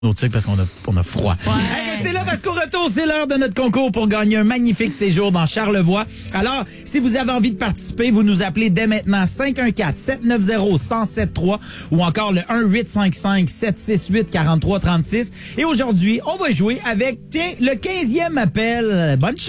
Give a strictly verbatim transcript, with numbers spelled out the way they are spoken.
nos trucs parce qu'on a, on a froid. Ouais. Hey, restez là parce qu'au retour, c'est l'heure de notre concours pour gagner un magnifique séjour dans Charlevoix. Alors, si vous avez envie de participer, vous nous appelez dès maintenant cinq un quatre, sept neuf zéro, un zéro sept trois ou encore le un huit cinq cinq, sept six huit, quatre trois trois six. Et aujourd'hui, on va jouer avec tiens, le quinzième appel. Bonne chance!